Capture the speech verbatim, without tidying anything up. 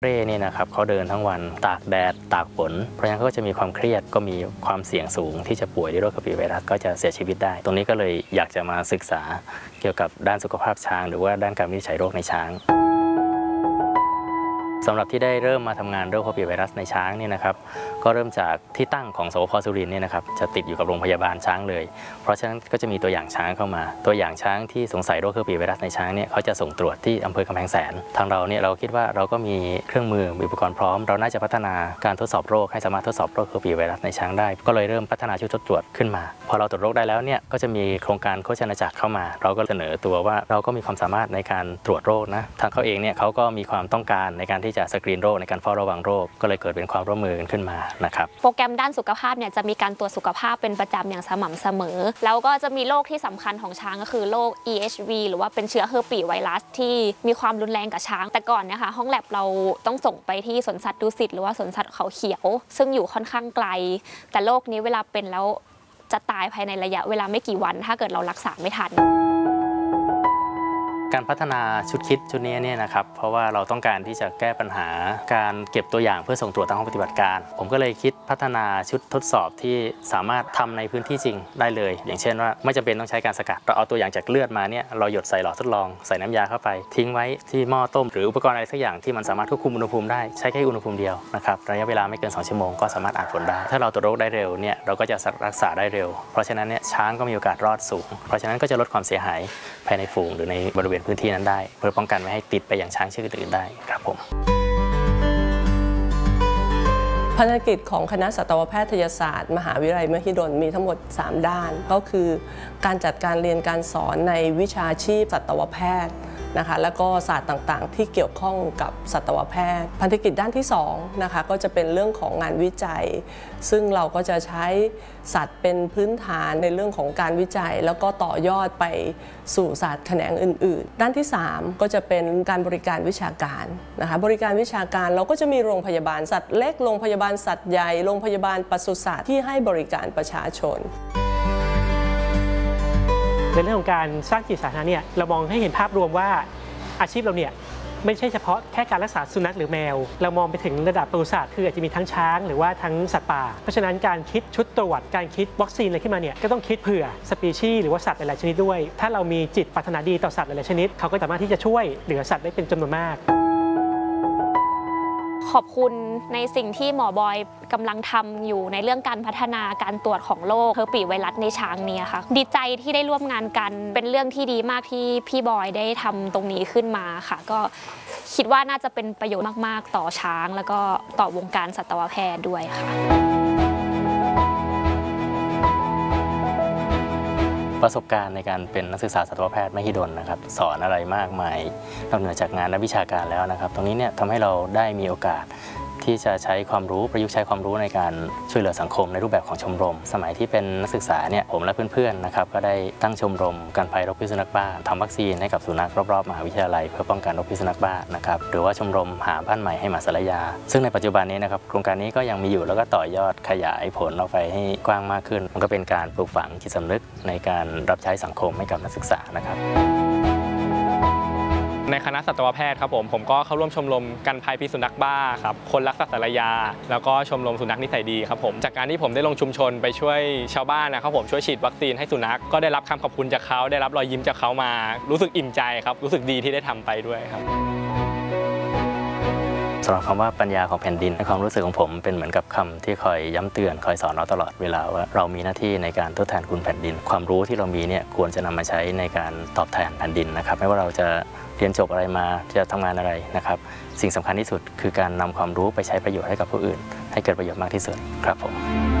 เร่นี่นะครับเขาเดินทั้งวันตากแดดตากฝนเพราะฉะนั้นเขาก็จะมีความเครียดก็มีความเสี่ยงสูงที่จะป่วยด้วยโรคกระปีไวรัสก็จะเสียชีวิตได้ตรงนี้ก็เลยอยากจะมาศึกษาเกี่ยวกับด้านสุขภาพช้างหรือว่าด้านการวินิจฉัยโรคในช้างสำหรับที่ได้เริ่มมาทำงานโรคกระปีไวรัสในช้างนี่นะครับก็เริ่มจากที่ตั้งของสวพ.สุรินทร์เนี่ยนะครับจะติดอยู่กับโรงพยาบาลช้างเลยเพราะฉะนั้นก็จะมีตัวอย่างช้างเข้ามาตัวอย่างช้างที่สงสัยโรคกระปีไวรัสในช้างเนี่ยเขาจะส่งตรวจที่อำเภอกำแพงแสนทางเราเนี่ยเราคิดว่าเราก็มีเครื่องมือมีอุปกรณ์พร้อมเราน่าจะพัฒนาการทดสอบโรคให้สามารถทดสอบโรคกระปีไวรัสในช้างได้ก็เลยเริ่มพัฒนาชุดทดตรวจขึ้นมาพอเราตรวจโรคได้แล้วเนี่ยก็จะมีโครงการโฆษณาจักรเข้ามาเราก็เสนอตัวว่าเราก็มีความสามารถในการตรวจโรคนะทางเขาเองเนี่ยเขาก็มีความต้องการในการที่จะสกรีนโรคในการเฝ้าระวังโรคก็เลยเกิดเป็นความร่วมมือกันขึ้นมานะครับโปรแกรมด้านสุขภาพเนี่ยจะมีการตรวจสุขภาพเป็นประจำอย่างสม่ำเสมอแล้วก็จะมีโรคที่สำคัญของช้างก็คือโรค อี เอช วี หรือว่าเป็นเชื้อเฮอร์ปีไวรัสที่มีความรุนแรงกับช้างแต่ก่อนเนี่ยค่ะห้องแลบเราต้องส่งไปที่สวนสัตว์ดุสิตหรือว่าสวนสัตว์เขาเขียวซึ่งอยู่ค่อนข้างไกลแต่โรคนี้เวลาเป็นแล้วจะตายภายในระยะเวลาไม่กี่วันถ้าเกิดเรารักษาไม่ทันการพัฒนาชุดคิดชุดนี้เนี่ยนะครับเพราะว่าเราต้องการที่จะแก้ปัญหาการเก็บตัวอย่างเพื่อส่งตรวจตามห้องปฏิบัติการผมก็เลยคิดพัฒนาชุดทดสอบที่สามารถทำในพื้นที่จริงได้เลยอย่างเช่นว่าไม่จำเป็นต้องใช้การสกัดเราเอาตัวอย่างจากเลือดมาเนี่ยเราหยดใส่หลอดทดลองใส่น้ำยาเข้าไปทิ้งไว้ที่หม้อต้มหรืออุปกรณ์อะไรสักอย่างที่มันสามารถควบคุมอุณหภูมิได้ใช้แค่อุณหภูมิเดียวนะครับระยะเวลาไม่เกินสองชั่วโมงก็สามารถอ่านผลได้ถ้าเราตรวจโรคได้เร็วเนี่ยเราก็จะรักษาได้เร็วเพราะฉะนั้นเนี่ยช้างก็มีโอกาสรอดสูงเพราะฉะนั้นก็จะลดความเสียหายภายในฝูงหรือในบริเวณพื้นที่นั้นได้เพื่อป้องกันไม่ให้ติดไปอย่างช้างเชือกอื่นได้ครับผมภารกิจของคณะสัตวแพทยศาสตร์มหาวิทยาลัยมหิดลมีทั้งหมดสามด้านก็คือการจัดการเรียนการสอนในวิชาชีพสัตวแพทย์นะคะแล้วก็ศาสตร์ต่างๆที่เกี่ยวข้องกับสัตวแพทย์ภารกิจด้านที่สองนะคะก็จะเป็นเรื่องของงานวิจัยซึ่งเราก็จะใช้สัตว์เป็นพื้นฐานในเรื่องของการวิจัยแล้วก็ต่อยอดไปสู่ศาสตร์แขนงอื่นๆด้านที่สามก็จะเป็นการบริการวิชาการนะคะบริการวิชาการเราก็จะมีโรงพยาบาลสัตว์เล็กโรงพยาบาลสัตว์ใหญ่โรงพยาบาลปศุสัตว์ที่ให้บริการประชาชนในเรื่องของการสร้างจิตสาธารณะเนี่ยเรามองให้เห็นภาพรวมว่าอาชีพเราเนี่ยไม่ใช่เฉพาะแค่การรักษาสุนัขหรือแมวเรามองไปถึงระดับปศุสัตว์คืออาจจะมีทั้งช้างหรือว่าทั้งสัตว์ป่าเพราะฉะนั้นการคิดชุดตรวจการคิดวัคซีนอะไรขึ้นมาเนี่ยก็ต้องคิดเผื่อสปีชีส์หรือว่าสัตว์หลายๆชนิดด้วยถ้าเรามีจิตปรารถนาดีต่อสัตว์หลายๆชนิดเขาก็สามารถที่จะช่วยเหลือสัตว์ได้เป็นจำนวนมากขอบคุณในสิ่งที่หมอบอยกำลังทำอยู่ในเรื่องการพัฒนาการตรวจของโรคเฮอร์ปีไวรัสในช้างเนี่ยค่ะดีใจที่ได้ร่วมงานกันเป็นเรื่องที่ดีมากที่พี่บอยได้ทำตรงนี้ขึ้นมาค่ะก็คิดว่าน่าจะเป็นประโยชน์มากๆต่อช้างแล้วก็ต่อวงการสัตวแพทย์ด้วยค่ะประสบการณ์ในการเป็นนักศึกษาสัตวแพทย์มหิดลนะครับสอนอะไรมากมายนอกเหนือจากงานและวิชาการแล้วนะครับตรงนี้เนี่ยทำให้เราได้มีโอกาสที่จะใช้ความรู้ประยุกต์ใช้ความรู้ในการช่วยเหลือสังคมในรูปแบบของชมรมสมัยที่เป็นนักศึกษาเนี่ยผมและเพื่อนๆนะครับก็ได้ตั้งชมรมการภัยโรคพิษสุนัขบ้าทำวัคซีนให้กับสุนัขรอบๆมหาวิทยาลัยเพื่อป้องกันโรคพิษสุนัขบ้านะครับหรือว่าชมรมหาบ้านใหม่ให้หมาสารยาซึ่งในปัจจุบันนี้นะครับโครงการนี้ก็ยังมีอยู่แล้วก็ต่อยอดขยายผลออกไปให้กว้างมากขึ้นมันก็เป็นการปลูกฝังจิตสำนึกในการรับใช้สังคมให้กับนักศึกษานะครับในคณะสัตวแพทย์ครับผมผมก็เข้าร่วมชมรมกันภัยพิษสุนัขบ้าครับคนรักสัตว์สารยาแล้วก็ชมรมสุนัขนิสัยดีครับผมจากการที่ผมได้ลงชุมชนไปช่วยชาวบ้านนะครับผมช่วยฉีดวัคซีนให้สุนัขก็ได้รับคำขอบคุณจากเขาได้รับรอยยิ้มจากเขามารู้สึกอิ่มใจครับรู้สึกดีที่ได้ทำไปด้วยครับสำหรับคำว่าปัญญาของแผ่นดินในความรู้สึกของผมเป็นเหมือนกับคำที่คอยย้ำเตือนคอยสอนเราตลอดเวลาว่าเรามีหน้าที่ในการทดแทนคุณแผ่นดินความรู้ที่เรามีเนี่ยควรจะนำมาใช้ในการตอบแทนแผ่นดินนะครับไม่ว่าเราจะเรียนจบอะไรมาจะทำงานอะไรนะครับสิ่งสำคัญที่สุดคือการนำความรู้ไปใช้ประโยชน์ให้กับผู้อื่นให้เกิดประโยชน์มากที่สุดครับผม